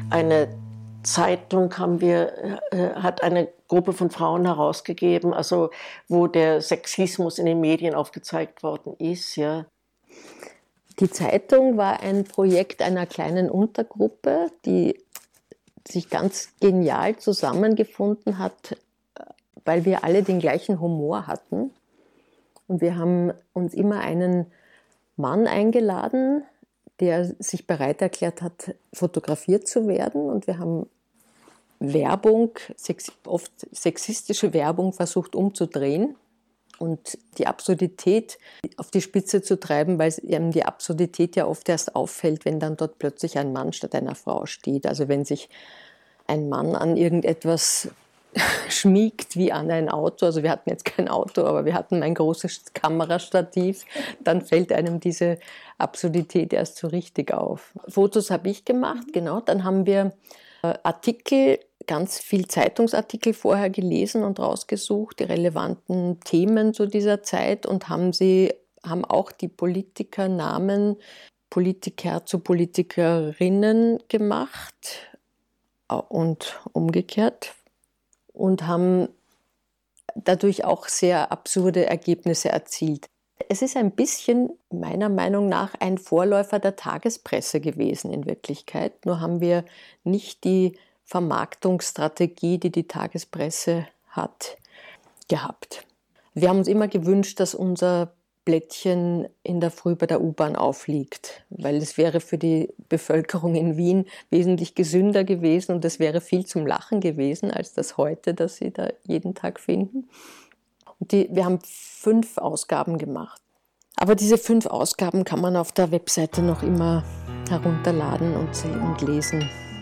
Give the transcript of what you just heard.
Eine Zeitung hat eine Gruppe von Frauen herausgegeben, also wo der Sexismus in den Medien aufgezeigt worden ist. Ja. Die Zeitung war ein Projekt einer kleinen Untergruppe, die sich ganz genial zusammengefunden hat, weil wir alle den gleichen Humor hatten. Und wir haben uns immer einen Mann eingeladen, der sich bereit erklärt hat, fotografiert zu werden. Und wir haben Werbung, oft sexistische Werbung, versucht umzudrehen und die Absurdität auf die Spitze zu treiben, weil eben die Absurdität ja oft erst auffällt, wenn dann dort plötzlich ein Mann statt einer Frau steht. Also wenn sich ein Mann an irgendetwas schmiegt wie an ein Auto, also wir hatten jetzt kein Auto, aber wir hatten ein großes Kamerastativ, dann fällt einem diese Absurdität erst so richtig auf. Fotos habe ich gemacht, genau, dann haben wir Artikel, ganz viel Zeitungsartikel vorher gelesen und rausgesucht, die relevanten Themen zu dieser Zeit und haben auch die Politikernamen Politiker zu Politikerinnen gemacht und umgekehrt und haben dadurch auch sehr absurde Ergebnisse erzielt. Es ist ein bisschen, meiner Meinung nach, ein Vorläufer der Tagespresse gewesen in Wirklichkeit. Nur haben wir nicht die Vermarktungsstrategie, die die Tagespresse hat, gehabt. Wir haben uns immer gewünscht, dass unser Blättchen in der Früh bei der U-Bahn aufliegt, weil es wäre für die Bevölkerung in Wien wesentlich gesünder gewesen und es wäre viel zum Lachen gewesen, als das heute, das Sie da jeden Tag finden. Und wir haben 5 Ausgaben gemacht. Aber diese 5 Ausgaben kann man auf der Webseite noch immer herunterladen und lesen.